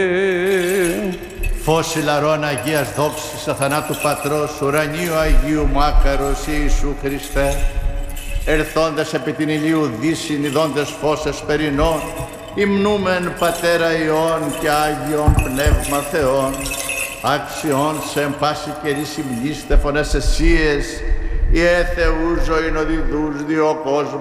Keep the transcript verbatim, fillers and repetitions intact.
Φως ηλαρών Αγίας δόξης αθανάτου Πατρός, ουρανίου Αγίου Μάκαρος Ιησού Χριστέ, ερθόντες επί την ηλίου δύσιν ειδώντες φως εσπερινών, υμνούμεν Πατέρα Υιόν και Άγιον Πνεύμα Θεόν, άξιον σε εν πάση καιρή συμνήστε φωνές εσίες, ιε Θεού ζωήν οδηδούς διό κόσμου.